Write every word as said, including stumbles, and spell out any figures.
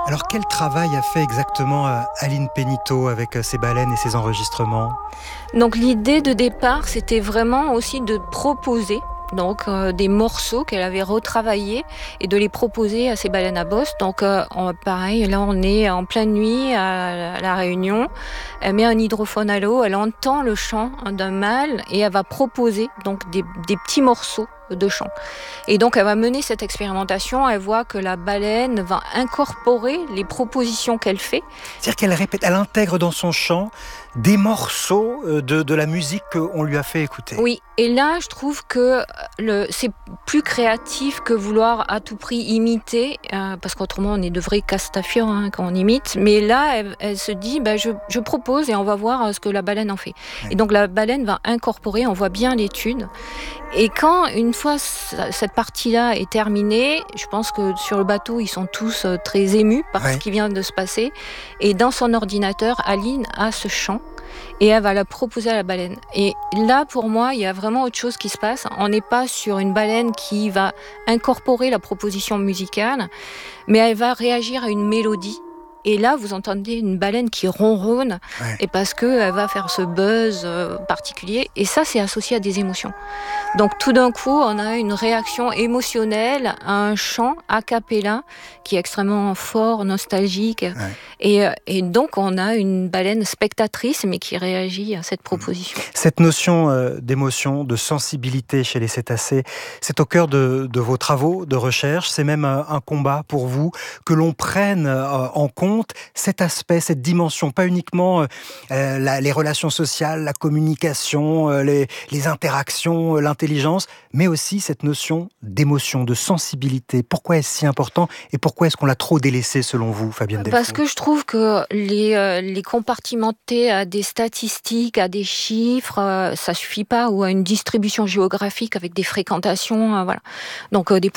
Alors quel travail a fait exactement euh, Aline Pénicaud avec euh, ses baleines et ses enregistrements? Donc l'idée de départ, c'était vraiment aussi de proposer donc euh, des morceaux qu'elle avait retravaillés et de les proposer à ces baleines à bosse. Donc euh, on- pareil, là on est en pleine nuit à, à La Réunion. Elle met un hydrophone à l'eau, elle entend le chant d'un mâle et elle va proposer donc des, des petits morceaux de chant. Et donc elle va mener cette expérimentation, elle voit que la baleine va incorporer les propositions qu'elle fait. C'est-à-dire qu'elle répète, elle intègre dans son chant des morceaux euh, de, de la musique qu'on lui a fait écouter. Oui, et là, je trouve que le, c'est plus créatif que vouloir à tout prix imiter, euh, parce qu'autrement, on est de vrais castafiores hein, quand on imite. Mais là, elle, elle se dit, bah, je, je propose et on va voir euh, ce que la baleine en fait. Ouais. Et donc, la baleine va incorporer, on voit bien l'étude. Et quand, une fois c- cette partie-là est terminée, je pense que sur le bateau, ils sont tous euh, très émus par Ouais. ce qui vient de se passer. Et dans son ordinateur, Aline a ce chant et elle va la proposer à la baleine. Et là, pour moi, il y a vraiment autre chose qui se passe. On n'est pas sur une baleine qui va incorporer la proposition musicale, mais elle va réagir à une mélodie. Et là, vous entendez une baleine qui ronronne, Ouais. et parce qu'elle va faire ce buzz euh, particulier. Et ça, c'est associé à des émotions. Donc tout d'un coup, on a une réaction émotionnelle à un chant a cappella qui est extrêmement fort, nostalgique. Ouais. Et, euh, et donc on a une baleine spectatrice, mais qui réagit à cette proposition. Cette notion euh, d'émotion, de sensibilité chez les cétacés, c'est au cœur de, de vos travaux de recherche. C'est même euh, un combat pour vous que l'on prenne euh, en compte cet aspect, cette dimension, pas uniquement euh, la, les relations sociales, la communication, euh, les, les interactions, euh, l'intelligence, mais aussi cette notion d'émotion, de sensibilité. Pourquoi est-ce si important et pourquoi est-ce qu'on l'a trop délaissé selon vous, Fabienne Delfour? Parce que je trouve que les, euh, les compartimenter à des statistiques, à des chiffres, euh, ça suffit pas, ou à une distribution géographique avec des fréquentations, euh, voilà. Donc euh, des